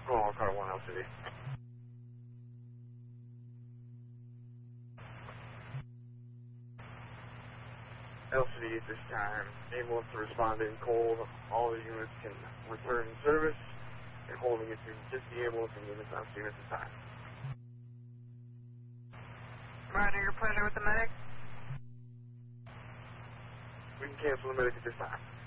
Call car 1 LCD. LCD at this time, ambulance to respond in cold. All the units can return service, and holding it to just the ambulance and units on scene at this time. Roger, your pleasure with the medic. We can cancel the medic at this time.